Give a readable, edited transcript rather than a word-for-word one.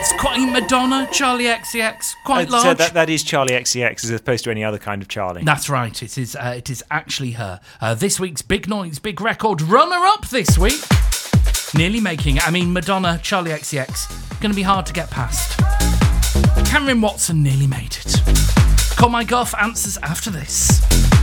It's quite Madonna, Charlie XCX, quite large. That is Charlie XCX as opposed to any other kind of Charlie. That's right, it is actually her. This week's Big Noise, Big Record runner-up this week. Nearly making it. I mean, Madonna, Charlie XCX, going to be hard to get past. Cameron Watson nearly made it. Call My Guff answers after this.